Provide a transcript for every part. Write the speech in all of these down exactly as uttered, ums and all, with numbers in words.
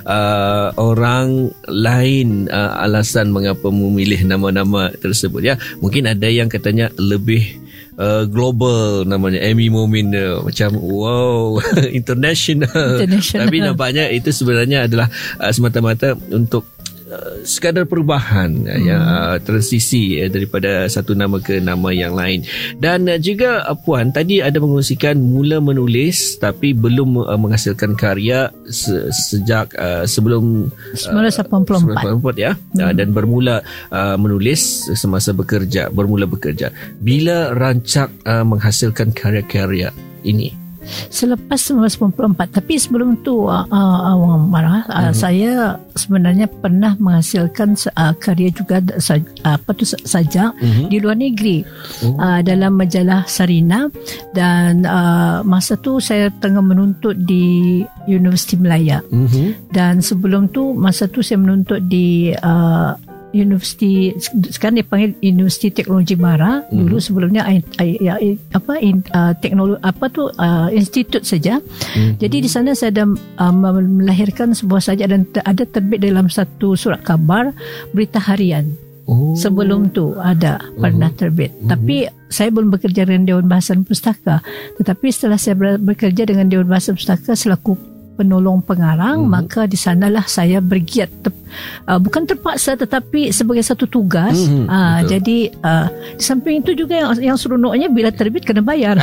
uh, orang lain uh, alasan mengapa memilih nama-nama tersebut ya. Mungkin ada yang katanya lebih Uh, global namanya, Amy Momin uh, macam wow international. international tapi nampaknya itu sebenarnya adalah uh, semata-mata untuk uh, sekadar perubahan hmm. ya, uh, transisi uh, daripada satu nama ke nama yang lain. Dan uh, juga uh, Puan tadi ada mengkongsikan mula menulis tapi belum uh, menghasilkan karya se- sejak uh, sebelum sembilan belas lapan puluh empat, sembilan belas lapan puluh empat ya. hmm. uh, dan bermula uh, menulis semasa bekerja, bermula bekerja. Bila rancak uh, menghasilkan karya-karya ini? Selepas sembilan belas lapan puluh empat. Tapi sebelum tu uh, uh, Awang Marah, uh, hmm. saya sebenarnya pernah menghasilkan uh, karya juga uh, apa tu saja hmm. di luar negeri. oh. uh, dalam majalah Sarina. Dan uh, masa tu saya tengah menuntut di Universiti Melaya. hmm. Dan sebelum tu masa tu saya menuntut di uh, Universiti, sekarang dia panggil Universiti Teknologi Mara. Mm-hmm. Dulu sebelumnya ya, apa uh, teknologi apa tu uh, institut saja. Mm-hmm. Jadi di sana saya ada uh, melahirkan sebuah sajak dan ada terbit dalam satu surat khabar berita harian. Oh. Sebelum tu ada pernah terbit. Mm-hmm. Tapi saya belum bekerja dengan Dewan Bahasa dan Pustaka. Tetapi setelah saya bekerja dengan Dewan Bahasa dan Pustaka selaku penolong pengarang, hmm. maka di sanalah saya bergiat ter, uh, bukan terpaksa tetapi sebagai satu tugas. hmm, uh, jadi uh, di samping itu juga yang, yang seronoknya bila terbit kena bayar.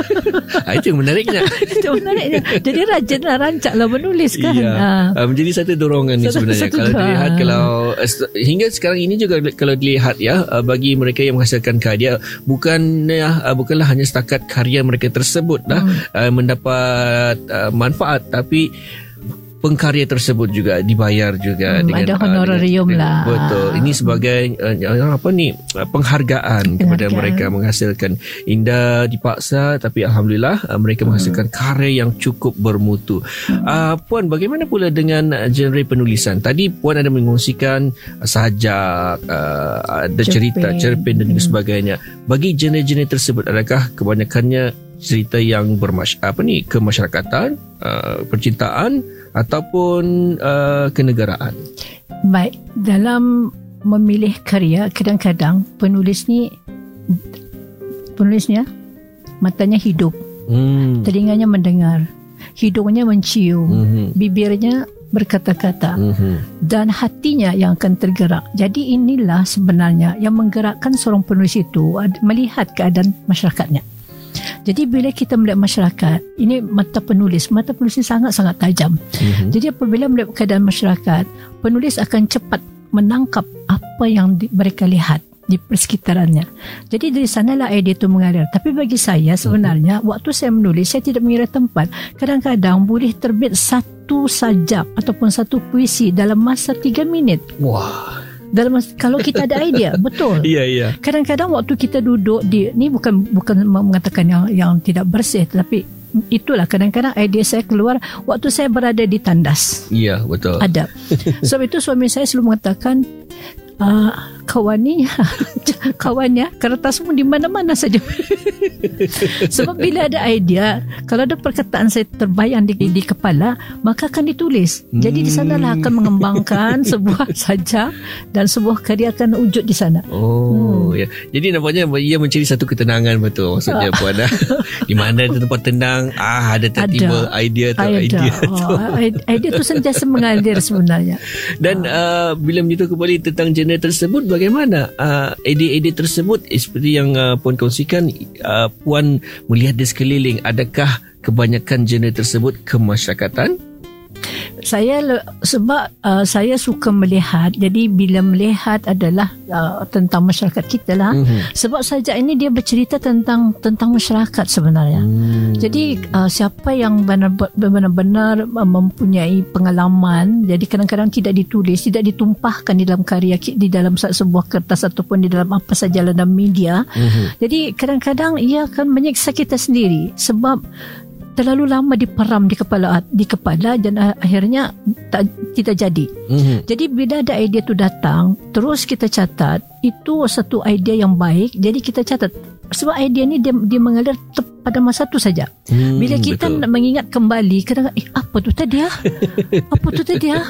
Itu yang menariknya. Itu menariknya. Jadi rajinlah, rancaklah menulis kan. Ya. uh. Uh, menjadi satu dorongan ni sebenarnya. Satu, kalau dilihat, kalau uh, hingga sekarang ini juga kalau dilihat ya, uh, bagi mereka yang menghasilkan karya, bukan uh, bukanlah hanya setakat karya mereka tersebut dah hmm. uh, mendapat uh, manfaat, tapi pengkarya tersebut juga dibayar juga. hmm, dengan ada honorarium uh, lah. Betul. Ini sebagai uh, apa ni uh, penghargaan, penghargaan kepada mereka menghasilkan. Indah dipaksa tapi alhamdulillah uh, mereka hmm. menghasilkan karya yang cukup bermutu. hmm. uh, Puan, bagaimana pula dengan genre penulisan? Tadi Puan ada mengkongsikan uh, sajak, uh, ada cerpen. cerita cerpen dan hmm. sebagainya. Bagi genre-genre tersebut, adakah kebanyakannya cerita yang bermasyarakat, apa ni, kemasyarakatan, uh, percintaan ataupun uh, kenegaraan? Baik, dalam memilih karya, kadang-kadang penulis ni penulisnya matanya hidup, hmm. telinganya mendengar, hidungnya mencium, hmm. bibirnya berkata-kata, mm-hmm. dan hatinya yang akan tergerak. Jadi inilah sebenarnya yang menggerakkan seorang penulis itu, melihat keadaan masyarakatnya. Jadi bila kita melihat masyarakat, ini mata penulis, mata penulis ini sangat-sangat tajam. Mm-hmm. Jadi apabila melihat keadaan masyarakat, penulis akan cepat menangkap apa yang di, mereka lihat di persekitarannya. Jadi dari sanalah idea itu mengalir. Tapi bagi saya sebenarnya, mm-hmm. waktu saya menulis, saya tidak mengira tempat. Kadang-kadang boleh terbit satu sajak ataupun satu puisi dalam masa tiga minit. Wah. Dalam masa, kalau kita ada idea, betul. Iya, iya. Kadang-kadang waktu kita duduk di, ni bukan bukan mengatakan yang yang tidak bersih, tetapi itulah kadang-kadang idea saya keluar waktu saya berada di tandas. Iya, betul. Ada. Sebab itu suami saya selalu mengatakan, uh, kawan ni, kawannya kertasmu di mana-mana saja. Sebab bila ada idea, kalau ada perkataan saya terbayang di, di kepala, maka akan ditulis. Jadi di sanalah akan mengembangkan sebuah sajak dan sebuah karya akan wujud di sana. Oh, hmm. ya. Jadi nampaknya ia mencari satu ketenangan, betul maksudnya Puan. Di mana ada tempat tenang, ah ada tiba-tiba idea tu, idea tu. Oh, idea tu sentiasa mengalir sebenarnya. Dan uh, bila menyentuh kembali tentang genre tersebut, bagaimana uh, idea-idea tersebut seperti yang uh, Puan kongsikan, uh, Puan melihat di sekeliling, adakah kebanyakan genre tersebut kemasyarakatan? Saya sebab uh, saya suka melihat, jadi bila melihat adalah uh, tentang masyarakat kita lah. Mm-hmm. Sebab sajak ini dia bercerita tentang tentang masyarakat sebenarnya. Mm. Jadi uh, siapa yang benar-benar mempunyai pengalaman, jadi kadang-kadang tidak ditulis, tidak ditumpahkan di dalam karya, di dalam sebuah kertas ataupun di dalam apa saja dalam media. Mm-hmm. Jadi kadang-kadang ia akan menyiksa kita sendiri sebab terlalu lama diperam di kepala di kepala dan akhirnya tak, tidak jadi. Mm-hmm. Jadi bila ada idea tu datang, terus kita catat, itu satu idea yang baik, jadi kita catat. Sebab idea ni dia, dia mengalir pada masa tu saja. Hmm, bila kita betul. Nak mengingat kembali, kadang-kadang eh apa tu tadi ah? Apa tu tadi ah?